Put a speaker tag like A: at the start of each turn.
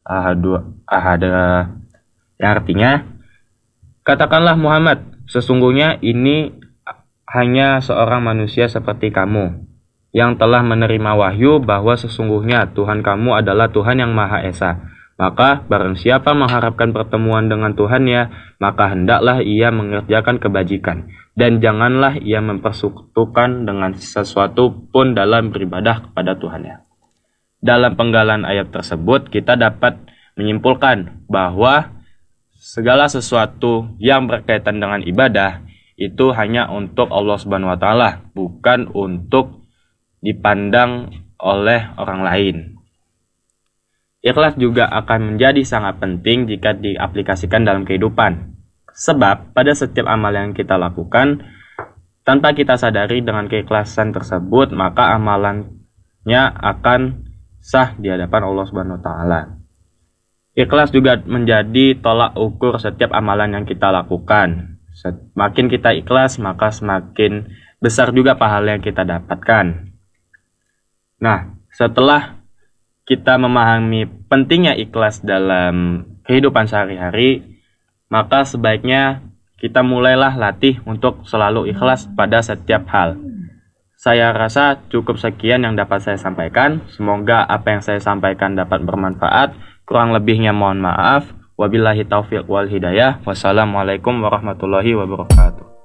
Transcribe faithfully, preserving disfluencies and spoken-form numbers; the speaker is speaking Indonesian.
A: ahadu ahada, yang artinya, katakanlah Muhammad, sesungguhnya ini hanya seorang manusia seperti kamu yang telah menerima wahyu bahwa sesungguhnya Tuhan kamu adalah Tuhan yang Maha Esa. Maka barang siapa mengharapkan pertemuan dengan Tuhannya, maka hendaklah ia mengerjakan kebajikan, dan janganlah ia mempersekutukan dengan sesuatu pun dalam beribadah kepada Tuhannya. Dalam penggalan ayat tersebut, kita dapat menyimpulkan bahwa segala sesuatu yang berkaitan dengan ibadah itu hanya untuk Allah Subhanahu wa taala, bukan untuk dipandang oleh orang lain. Ikhlas juga akan menjadi sangat penting jika diaplikasikan dalam kehidupan. Sebab pada setiap amal yang kita lakukan, tanpa kita sadari dengan keikhlasan tersebut, maka amalannya akan sah di hadapan Allah Subhanahu wa taala. Ikhlas juga menjadi tolak ukur setiap amalan yang kita lakukan. Semakin kita ikhlas, maka semakin besar juga pahala yang kita dapatkan. Nah, setelah kita memahami pentingnya ikhlas dalam kehidupan sehari-hari, maka sebaiknya kita mulailah latih untuk selalu ikhlas pada setiap hal. Saya rasa cukup sekian yang dapat saya sampaikan. Semoga apa yang saya sampaikan dapat bermanfaat. Kurang lebihnya mohon maaf. Wabillahi taufiq wal hidayah. Wassalamualaikum warahmatullahi wabarakatuh.